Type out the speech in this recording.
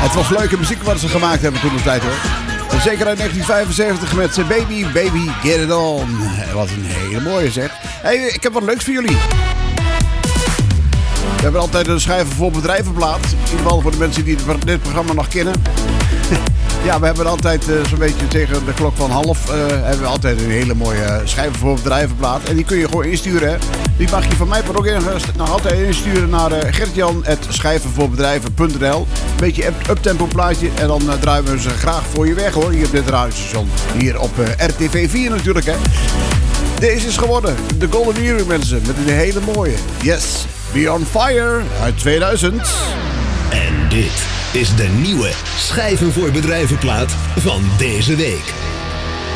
Het was leuke muziek wat ze gemaakt hebben toen de tijd hoor. En zeker uit 1975 met Baby, Baby, Get It On. Wat een hele mooie zeg. Hey, ik heb wat leuks voor jullie. We hebben altijd een schrijver voor bedrijvenplaat. In ieder geval voor de mensen die dit programma nog kennen. Ja, we hebben altijd zo'n beetje tegen de klok van half... hebben we altijd een hele mooie schrijver voor bedrijvenplaat. En die kun je gewoon insturen. Hè. Die mag je van mij ook nog altijd insturen naar gertjan@schrijvenvoorbedrijven.nl. Een beetje uptempo plaatje. En dan draaien we ze graag voor je weg hoor. Hier op dit radiostation. Hier op RTV 4 natuurlijk hè. Deze is geworden de Golden Earring mensen. Met een hele mooie. Yes, Be On Fire uit 2000. En dit is de nieuwe Schrijven voor Bedrijvenplaat van deze week.